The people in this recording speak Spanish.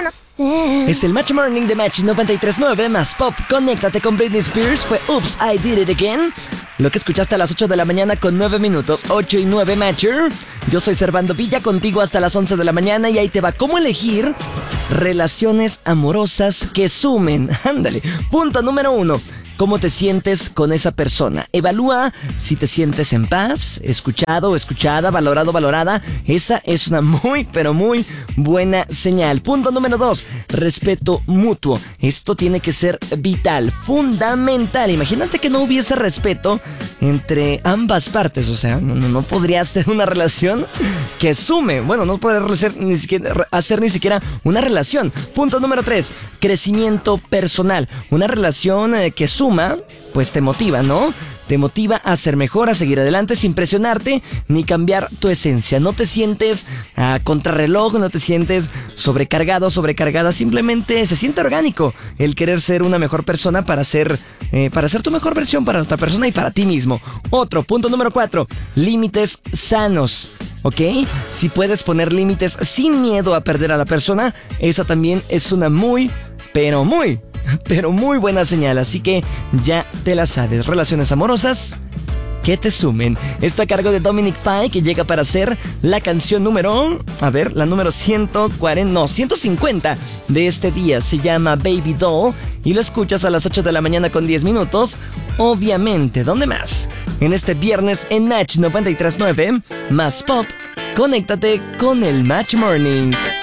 Es el Match Morning de Match 93.9 más Pop. Conéctate con Britney Spears. Fue Oops, I Did It Again. Lo que escuchaste a las 8 de la mañana con 9 minutos, 8 y 9 Matcher. Yo soy Servando Villa, contigo hasta las 11 de la mañana y ahí te va cómo elegir relaciones amorosas que sumen. Ándale. Punto número 1. ¿Cómo te sientes con esa persona? Evalúa si te sientes en paz, escuchado o escuchada, valorado o valorada. Esa es una muy, pero muy buena señal. Punto número 2. Respeto mutuo. Esto tiene que ser vital, fundamental. Imagínate que no hubiese respeto entre ambas partes. O sea, no podría ser una relación que sume. Bueno, no podría hacer ni siquiera una relación. Punto número 3. Crecimiento personal. Una relación que suma, pues te motiva, ¿no? Te motiva a ser mejor, a seguir adelante sin presionarte ni cambiar tu esencia. No te sientes a contrarreloj, no te sientes sobrecargado, sobrecargada. Simplemente se siente orgánico el querer ser una mejor persona para ser tu mejor versión para otra persona y para ti mismo. Otro, punto número 4. Límites sanos. ¿Ok? Si puedes poner límites sin miedo a perder a la persona, esa también es una muy, pero muy buena señal. Así que ya te la sabes. Relaciones amorosas que te sumen. Está a cargo de Dominic Fike, que llega para ser la canción número... la número 150 de este día. Se llama Baby Doll y lo escuchas a las 8 de la mañana con 10 minutos. Obviamente, ¿dónde más? En este viernes en Match 93.9 más Pop. Conéctate con el Match Morning.